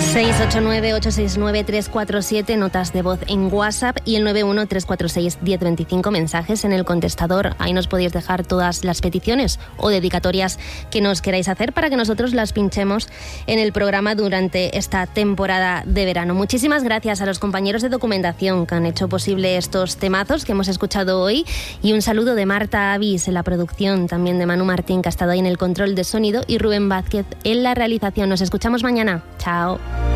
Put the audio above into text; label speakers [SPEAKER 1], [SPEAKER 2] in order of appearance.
[SPEAKER 1] 689-869-347, notas de voz en WhatsApp, y el 91-346-1025, mensajes en el contestador. Ahí nos podéis dejar todas las peticiones o dedicatorias que nos queráis hacer para que nosotros las pinchemos en el programa durante esta temporada de verano. Muchísimas gracias a los compañeros de documentación que han hecho posible estos temazos que hemos escuchado hoy, y un saludo de Marta Avis en la producción, también de Manu Martín, que ha estado ahí en el control de sonido, y Rubén Vázquez en la realización. Nos escuchamos mañana. Chao.